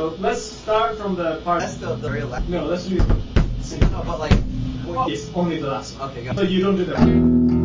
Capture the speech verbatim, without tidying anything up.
So let's start from the part. That's the, the very last. No, let's do. No, but like. It's only the last one. Okay, go. So you don't do that.